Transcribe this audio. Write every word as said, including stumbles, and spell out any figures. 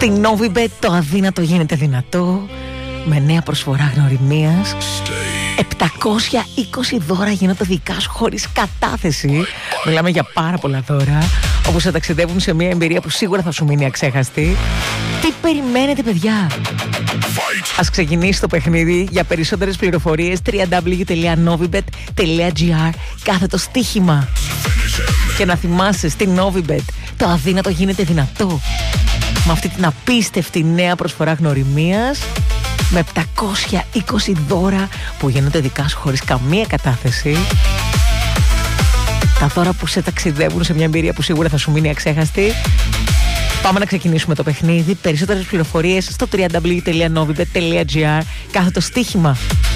Στην Novibet το αδύνατο γίνεται δυνατό με νέα προσφορά γνωριμίας. επτακόσια είκοσι δώρα γίνονται δικά σου χωρίς κατάθεση. Μιλάμε για πάρα πολλά δώρα, όπως θα ταξιδεύουν σε μια εμπειρία που σίγουρα θα σου μείνει αξέχαστη. Τι περιμένετε, παιδιά? Ας ξεκινήσει το παιχνίδι. Για περισσότερες πληροφορίες double-u double-u double-u τελεία novibet τελεία gr κάθετο στοίχημα. Και να θυμάσαι, στην Novibet το αδύνατο γίνεται δυνατό. Με αυτή την απίστευτη νέα προσφορά γνωριμίας, με επτακόσια είκοσι δώρα που γίνονται δικά σου χωρίς καμία κατάθεση. Τα δώρα που σε ταξιδεύουν σε μια εμπειρία που σίγουρα θα σου μείνει αξέχαστη. Πάμε να ξεκινήσουμε το παιχνίδι. Περισσότερες πληροφορίες στο double-u double-u double-u τελεία novibet τελεία gr κάθετο στοίχημα.